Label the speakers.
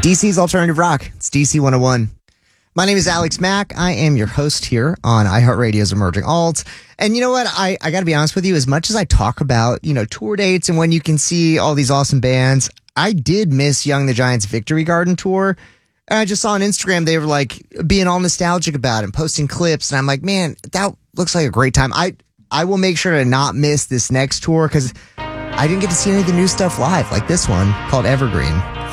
Speaker 1: DC's Alternative Rock. It's DC 101. My name is Alex Mack. I am your host here on iHeartRadio's Emerging Alt. And you know what? I got to be honest with you. As much as I talk about, tour dates and when you can see all these awesome bands, I did miss Young the Giants' Victory Garden tour. And I just saw on Instagram they were like being all nostalgic about it and posting clips. And I'm like, man, that looks like a great time. I will make sure to not miss this next tour because I didn't get to see any of the new stuff live, like this one called Evergreen.